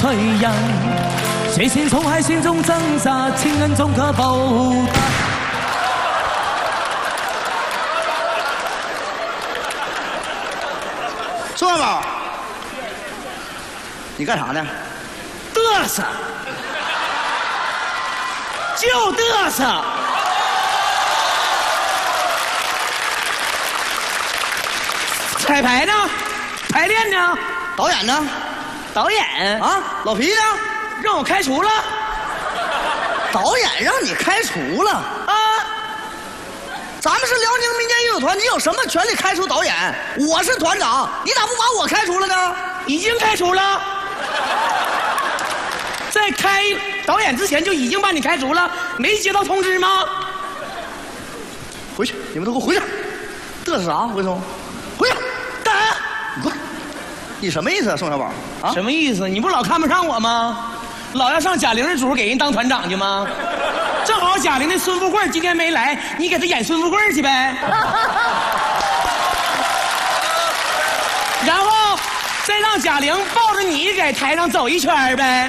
退让，谁先从海心中挣扎，情人终可报答。 宋小宝，你干啥呢？ 嘚瑟，就嘚瑟。彩排呢？排练呢？ 导演呢？ 导演啊，老皮呢？ 让我开除了。 导演让你开除了啊？ 咱们是辽宁民间艺术团，你有什么权利开除导演？我是团长，你咋不把我开除了呢？ 已经开除了，在开导演之前就已经把你开除了，没接到通知吗？ 回去，你们都给我回去！嘚瑟啥？回头，回去！ 打！ 你滚！你什么意思啊，宋小宝？啊？ 什么意思？你不老看不上我吗？老要上贾玲的主给人当团长去吗？正好贾玲的孙富贵今天没来，你给他演孙富贵去呗。然后再让贾玲抱着你在台上走一圈呗。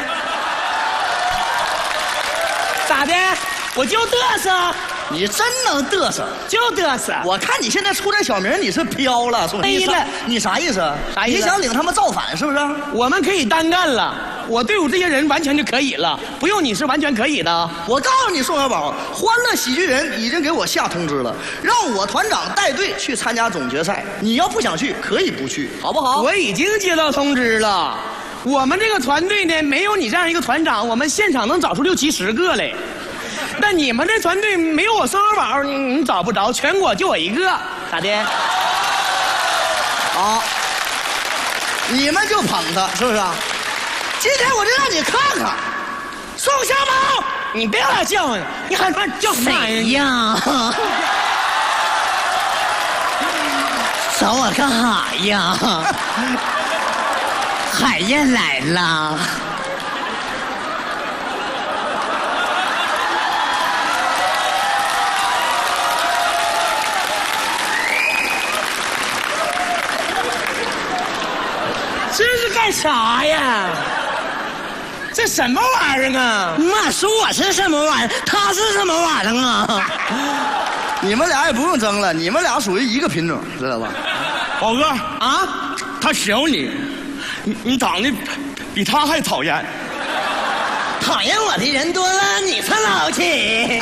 咋的？我就嘚瑟。 你真能嘚瑟， 就嘚瑟。 我看你现在出点小名，你是飘了，宋飞了。 你啥意思？ 啥意思？ 你想领他们造反是不是？ 我们可以单干了。我队伍这些人完全就可以了，不用你是完全可以的。 我告诉你，宋小宝，欢乐喜剧人已经给我下通知了，让我团长带队去参加总决赛。你要不想去，可以不去，好不好？ 我已经接到通知了。我们这个团队呢，没有你这样一个团长，我们现场能找出60、70个来。但你们这团队没有我宋小宝，你找不着，全国就我一个，咋的？ 好，你们就捧他，是不是啊？今天我就让你看看，宋小宝， 你别老叫唤，你喊他叫谁呀？找我干哈呀？海燕来了。 这是干啥呀？这什么玩意儿啊？ 妈说我是什么玩意儿，他是什么玩意儿啊？ 你们俩也不用争了，你们俩属于一个品种，知道吧？ 宝哥啊，他小你长得比他还讨厌。 讨厌我的人多了，你才老气。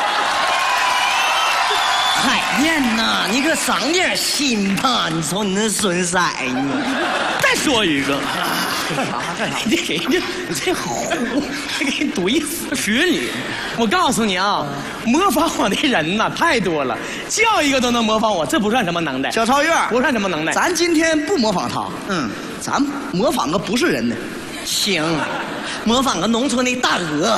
海燕呐，你可长点心吧！你瞅你那损色呢。 再说一个， 干啥？ 你给人家你这虎，还给人怼死！ 学你， 我告诉你啊，模仿我的人呐太多了，叫一个都能模仿我，这不算什么能耐。 小超越不算什么能耐。 咱今天不模仿他，咱模仿个不是人的。 行，模仿个农村的大鹅。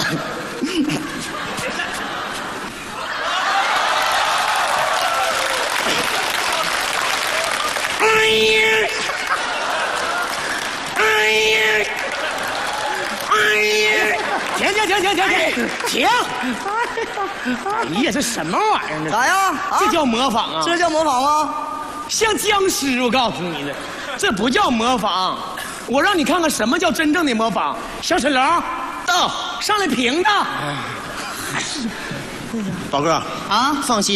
哎呀！哎呀！哎呀！停！哎呀，这什么玩意儿呢？ 咋样？ 这叫模仿啊！ 这叫模仿吗？ 像僵尸！我告诉你的，这不叫模仿。我让你看看什么叫真正的模仿。小沈龙，到上来平的。 宝哥啊，放心。